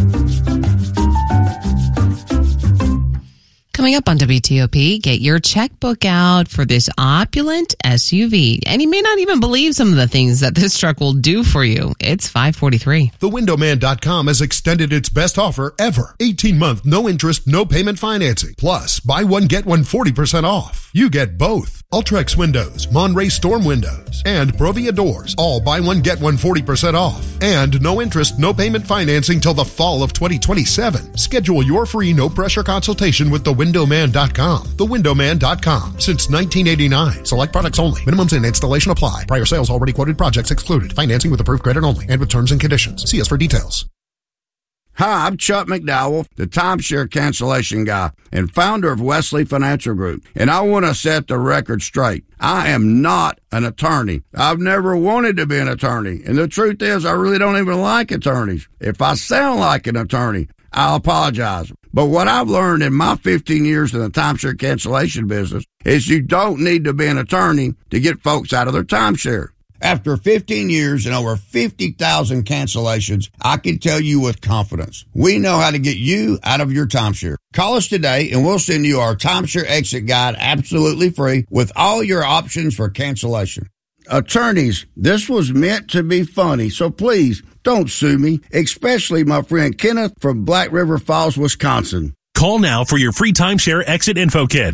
Coming up on WTOP, get your checkbook out for this opulent SUV. And you may not even believe some of the things that this truck will do for you. It's 5:43. TheWindowman.com has extended its best offer ever. 18-month, no interest, no payment financing. Plus, buy one, get one 40% off. You get both. Ultrex windows, Monterey Storm windows, and Provia doors. All buy one, get one 40% off. And no interest, no payment financing till the fall of 2027. Schedule your free no-pressure consultation with TheWindowman.com. TheWindowman.com. Since 1989. Select products only. Minimums and installation apply. Prior sales already quoted, projects excluded. Financing with approved credit only and with terms and conditions. See us for details. Hi, I'm Chuck McDowell, the timeshare cancellation guy and founder of Wesley Financial Group. And I want to set the record straight. I am not an attorney. I've never wanted to be an attorney. And the truth is, I really don't even like attorneys. If I sound like an attorney, I'll apologize. But what I've learned in my 15 years in the timeshare cancellation business is you don't need to be an attorney to get folks out of their timeshare. After 15 years and over 50,000 cancellations, I can tell you with confidence, we know how to get you out of your timeshare. Call us today and we'll send you our timeshare exit guide absolutely free with all your options for cancellation. Attorneys, this was meant to be funny, so please don't sue me, especially my friend Kenneth from Black River Falls, Wisconsin. Call now for your free timeshare exit info kit.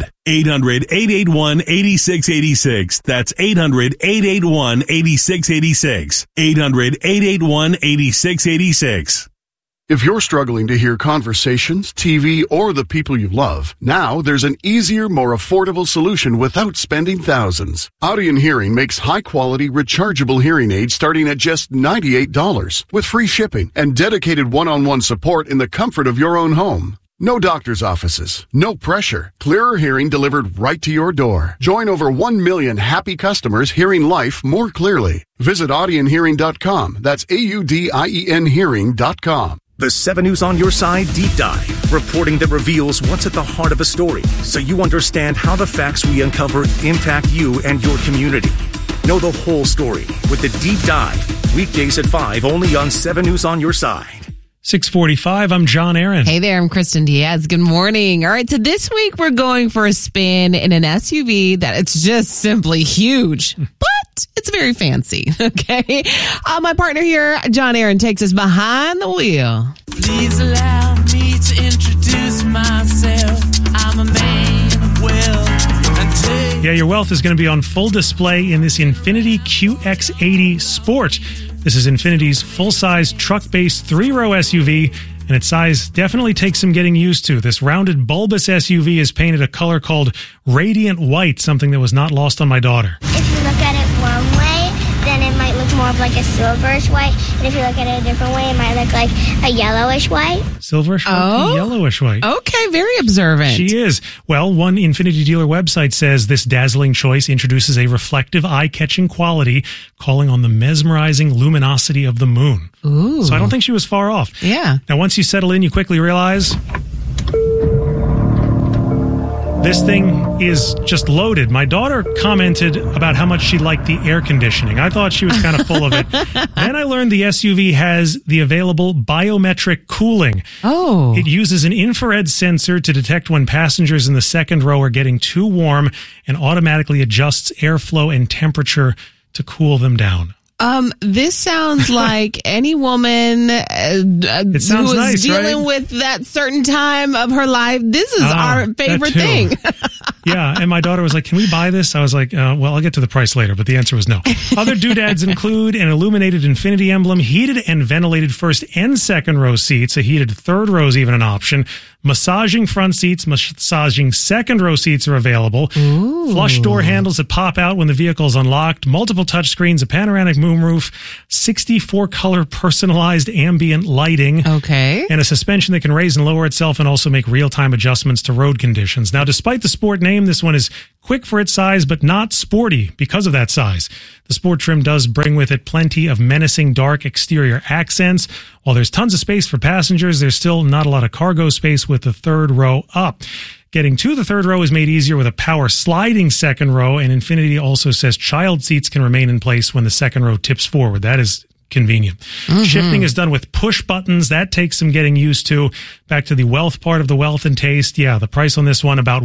800-881-8686. That's 800-881-8686. 800-881-8686. If you're struggling to hear conversations, TV, or the people you love, now there's an easier, more affordable solution without spending thousands. Audien Hearing makes high-quality, rechargeable hearing aids starting at just $98 with free shipping and dedicated one-on-one support in the comfort of your own home. No doctor's offices, no pressure, clearer hearing delivered right to your door. Join over 1 million happy customers hearing life more clearly. Visit AudienHearing.com. That's AUDIEN Hearing.com. The 7 News on Your Side Deep Dive, reporting that reveals what's at the heart of a story, so you understand how the facts we uncover impact you and your community. Know the whole story with the Deep Dive, weekdays at 5, only on 7 News on Your Side. 6:45, I'm John Aaron. Hey there, I'm Kristen Diaz. Good morning. All right, so this week we're going for a spin in an SUV that it's just simply huge, but it's very fancy, okay? My partner here, John Aaron, takes us behind the wheel. Please allow me to introduce myself. I'm a man of wealth. Yeah, your wealth is going to be on full display in this Infiniti QX80 Sport. This is Infinity's full-size truck-based 3-row SUV and its size definitely takes some getting used to. This rounded, bulbous SUV is painted a color called Radiant White, something that was not lost on my daughter. If you look at it one way, then it might look more of like a silverish white. And if you look at it a different way, it might look like a yellowish white. Silverish white, yellowish white. Okay, very observant. She is. Well, one Infiniti dealer website says this dazzling choice introduces a reflective, eye-catching quality, calling on the mesmerizing luminosity of the moon. Ooh. So I don't think she was far off. Yeah. Now, once you settle in, you quickly realize this thing is just loaded. My daughter commented about how much she liked the air conditioning. I thought she was kind of full of it. Then I learned the SUV has the available biometric cooling. Oh. It uses an infrared sensor to detect when passengers in the second row are getting too warm and automatically adjusts airflow and temperature to cool them down. This sounds like any woman who is nice, dealing right? with that certain time of her life. This is our favorite thing. Yeah, and my daughter was like, can we buy this? I was like, well, I'll get to the price later, but the answer was no. Other doodads include an illuminated Infiniti emblem, heated and ventilated first and second row seats, a heated third row is even an option, massaging front seats, massaging second row seats are available, Ooh. Flush door handles that pop out when the vehicle is unlocked, multiple touchscreens, a panoramic moonroof, 64-color personalized ambient lighting, okay, and a suspension that can raise and lower itself and also make real-time adjustments to road conditions. Now, despite the sport name, this one is quick for its size, but not sporty because of that size. The sport trim does bring with it plenty of menacing dark exterior accents. While there's tons of space for passengers, there's still not a lot of cargo space with the third row up. Getting to the third row is made easier with a power sliding second row, and Infiniti also says child seats can remain in place when the second row tips forward. That is convenient. Mm-hmm. Shifting is done with push buttons. That takes some getting used to. Back to the wealth part of the wealth and taste. Yeah, the price on this one, about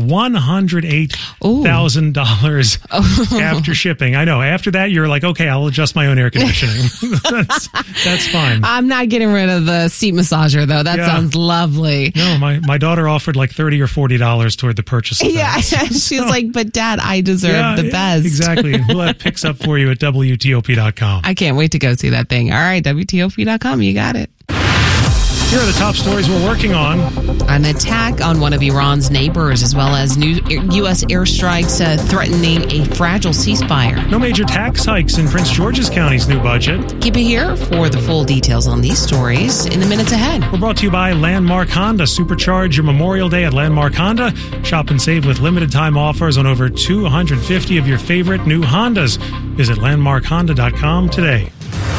$108,000 after shipping. I know. After that, you're like, okay, I'll adjust my own air conditioning. That's fine. I'm not getting rid of the seat massager, though. That sounds lovely. No, my daughter offered like $30 or $40 toward the purchase of that. Yeah, she's like, but Dad, I deserve the best. Exactly. And we'll have pics up for you at WTOP.com. I can't wait to go see that thing. All right, WTOP.com, you got it. Here are the top stories we're working on. An attack on one of Iran's neighbors, as well as new U.S. airstrikes threatening a fragile ceasefire. No major tax hikes in Prince George's County's new budget. Keep it here for the full details on these stories in the minutes ahead. We're brought to you by Landmark Honda. Supercharge your Memorial Day at Landmark Honda. Shop and save with limited time offers on over 250 of your favorite new Hondas. Visit landmarkhonda.com today.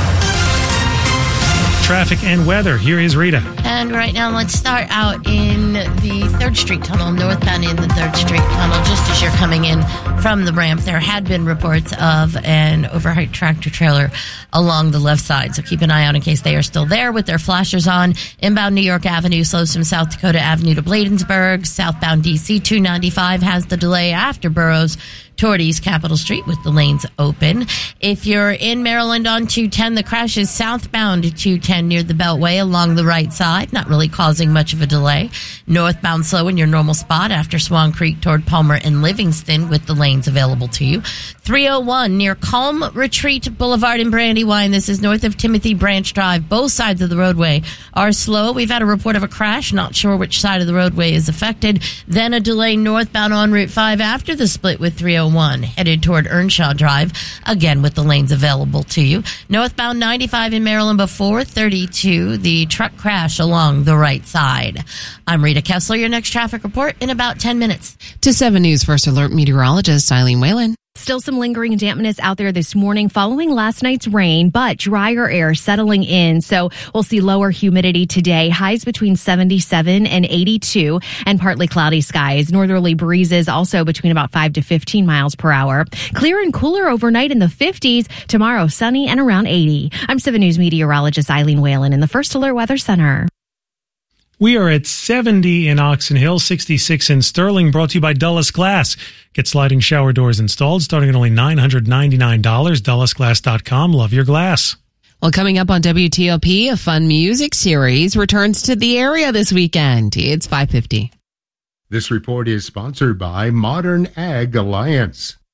Traffic and weather. Here is Rita. And right now, let's start out in the 3rd Street Tunnel, northbound in the 3rd Street Tunnel, just as you're coming in from the ramp. There had been reports of an overheight tractor trailer along the left side, so keep an eye out in case they are still there with their flashers on. Inbound New York Avenue slows from South Dakota Avenue to Bladensburg. Southbound DC 295 has the delay after Burroughs toward East Capitol Street with the lanes open. If you're in Maryland on 210, the crash is southbound to 210 near the Beltway along the right side, not really causing much of a delay. Northbound slow in your normal spot after Swan Creek toward Palmer and Livingston with the lanes available to you. 301 near Calm Retreat Boulevard in Brandywine. This is north of Timothy Branch Drive. Both sides of the roadway are slow. We've had a report of a crash. Not sure which side of the roadway is affected. Then a delay northbound on Route 5 after the split with 301 headed toward Earnshaw Drive, again with the lanes available to you. Northbound 95 in Maryland before 32, the truck crash along the right side. I'm Rita Kessler, your next traffic report in about 10 minutes. To 7 News First Alert meteorologist Eileen Whalen. Still some lingering dampness out there this morning following last night's rain, but drier air settling in. So we'll see lower humidity today, highs between 77 and 82, and partly cloudy skies. Northerly breezes also between about 5 to 15 miles per hour. Clear and cooler overnight in the 50s. Tomorrow, sunny and around 80. I'm 7 News meteorologist Eileen Whalen in the First Alert Weather Center. We are at 70 in Oxon Hill, 66 in Sterling, brought to you by Dulles Glass. Get sliding shower doors installed starting at only $999. DullesGlass.com. Love your glass. Well, coming up on WTOP, a fun music series returns to the area this weekend. It's 5:50. This report is sponsored by Modern Ag Alliance.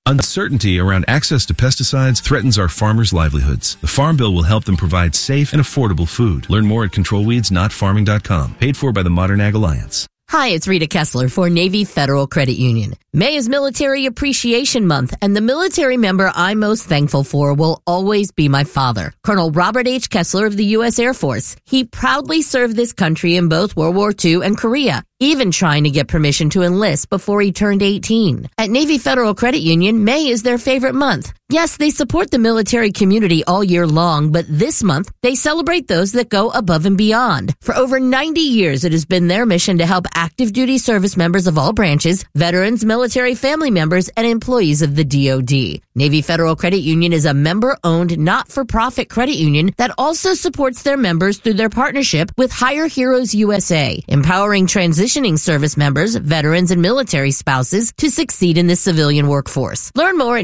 Uncertainty around access to pesticides threatens our farmers' livelihoods. The Farm Bill will help them provide safe and affordable food. Learn more at controlweedsnotfarming.com. Paid for by the Modern Ag Alliance. Hi, it's Rita Kessler for Navy Federal Credit Union. May is Military Appreciation Month, and the military member I'm most thankful for will always be my father, Colonel Robert H. Kessler of the U.S. Air Force. He proudly served this country in both World War II and Korea, even trying to get permission to enlist before he turned 18. At Navy Federal Credit Union, May is their favorite month. Yes, they support the military community all year long, but this month, they celebrate those that go above and beyond. For over 90 years, it has been their mission to help active duty service members of all branches, veterans, military family members, and employees of the DoD. Navy Federal Credit Union is a member-owned, not-for-profit credit union that also supports their members through their partnership with Hire Heroes USA, empowering transitioning service members, veterans, and military spouses to succeed in the civilian workforce. Learn more at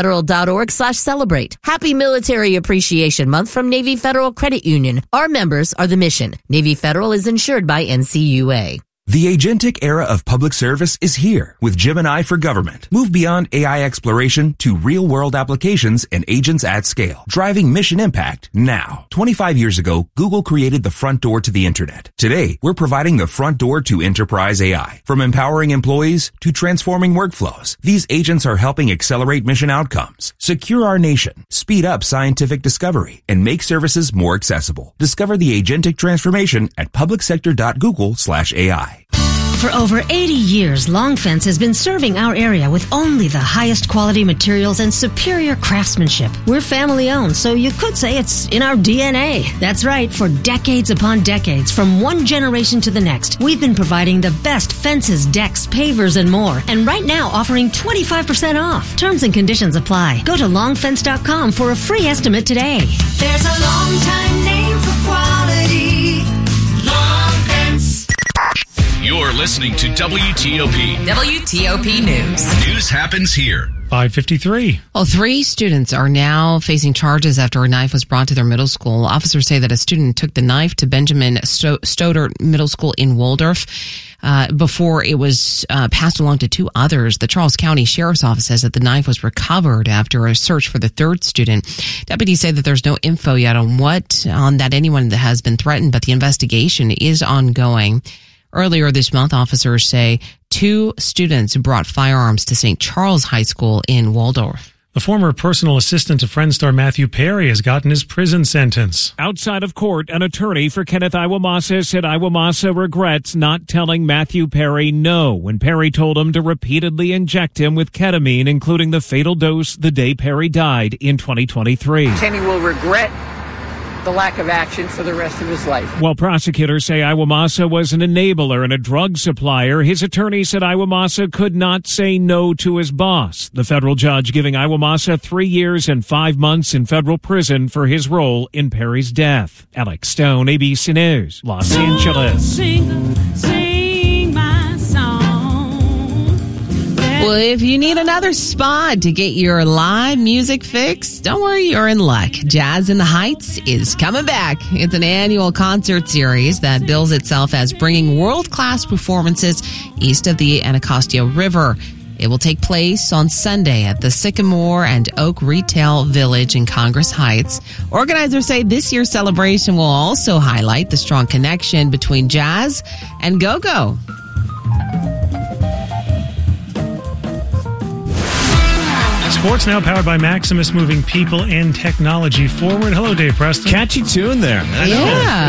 NavyFederal.org/celebrate. Happy Military Appreciation Month from Navy Federal Credit Union. Our members are the mission. Navy Federal is insured by NCUA. The agentic era of public service is here with Gemini for Government. Move beyond AI exploration to real-world applications and agents at scale, driving mission impact now. 25 years ago, Google created the front door to the internet. Today, we're providing the front door to enterprise AI. From empowering employees to transforming workflows, these agents are helping accelerate mission outcomes, secure our nation, speed up scientific discovery, and make services more accessible. Discover the agentic transformation at publicsector.google/AI. For over 80 years, Long Fence has been serving our area with only the highest quality materials and superior craftsmanship. We're family owned, so you could say it's in our DNA. That's right, for decades upon decades, from one generation to the next, we've been providing the best fences, decks, pavers, and more. And right now, offering 25% off. Terms and conditions apply. Go to longfence.com for a free estimate today. There's a long time name for quality. Long Fence. You're listening to WTOP. WTOP News. News happens here. 5:53. Well, 3 students are now facing charges after a knife was brought to their middle school. Officers say that a student took the knife to Benjamin Stoddard Middle School in Waldorf before it was passed along to 2 others. The Charles County Sheriff's Office says that the knife was recovered after a search for the 3rd student. Deputies say that there's no info yet on that anyone that has been threatened, but the investigation is ongoing. Earlier this month, officers say 2 students brought firearms to St. Charles High School in Waldorf. The former personal assistant to Friends star Matthew Perry has gotten his prison sentence. Outside of court, an attorney for Kenneth Iwamasa said Iwamasa regrets not telling Matthew Perry no when Perry told him to repeatedly inject him with ketamine, including the fatal dose the day Perry died in 2023. Kenny will regret the lack of action for the rest of his life. While prosecutors say Iwamasa was an enabler and a drug supplier, his attorney said Iwamasa could not say no to his boss. The federal judge giving Iwamasa 3 years and 5 months in federal prison for his role in Perry's death. Alex Stone, ABC News, Los Angeles. Sing my song. Well, if you need another spot to get your live music fix, don't worry, you're in luck. Jazz in the Heights is coming back. It's an annual concert series that bills itself as bringing world-class performances east of the Anacostia River. It will take place on Sunday at the Sycamore and Oak Retail Village in Congress Heights. Organizers say this year's celebration will also highlight the strong connection between jazz and go-go. Sports now powered by Maximus, moving people and technology forward. Hello, Dave Preston. Catchy tune there. I know.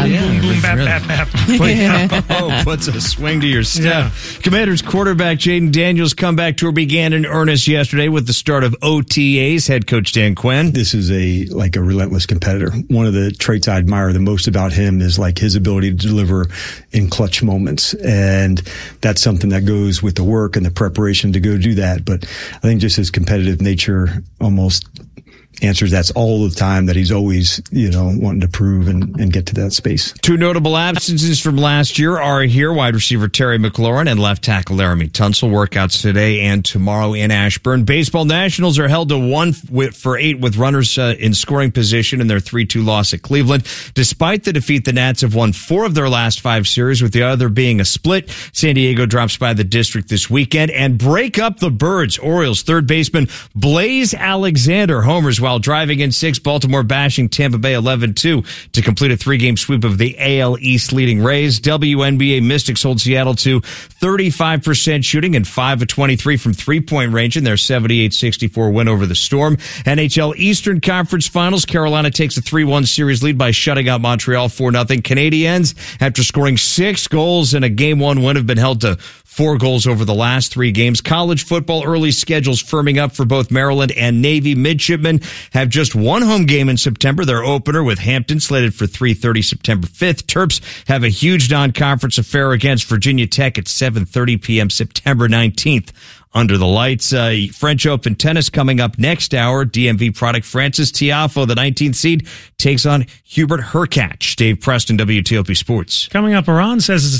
Puts a swing to your step. Yeah. Commanders quarterback Jaden Daniels' comeback tour began in earnest yesterday with the start of OTAs. Head coach Dan Quinn. This is a relentless competitor. One of the traits I admire the most about him is his ability to deliver in clutch moments. And that's something that goes with the work and the preparation to go do that. But I think just his competitive nature almost answers that's all the time that he's always, wanting to prove and get to that space. Two notable absences from last year are here. Wide receiver Terry McLaurin and left tackle Laramie Tunsil. Workouts today and tomorrow in Ashburn. Baseball Nationals are held to 1-8 with runners in scoring position in their 3-2 loss at Cleveland. Despite the defeat, the Nats have won 4 of their last 5 series, with the other being a split. San Diego drops by the District this weekend and break up the Birds. Orioles third baseman Blaze Alexander homers while driving in 6. Baltimore bashing Tampa Bay 11-2 to complete a 3-game sweep of the AL East leading Rays. WNBA Mystics hold Seattle to 35% shooting and 5 of 23 from three-point range in their 78-64 win over the Storm. NHL Eastern Conference Finals. Carolina takes a 3-1 series lead by shutting out Montreal 4-0. Canadiens, after scoring 6 goals in a Game 1 win, have been held to 4 goals over the last 3 games. College football early schedules firming up for both Maryland and Navy. Midshipmen have just 1 home game in September. Their opener with Hampton slated for 3:30 September 5th. Terps have a huge non-conference affair against Virginia Tech at 7:30 p.m. September 19th. Under the lights, French Open tennis coming up next hour. DMV product Francis Tiafoe, the 19th seed, takes on Hubert Hurkacz. Dave Preston, WTOP Sports. Coming up, Iran says it's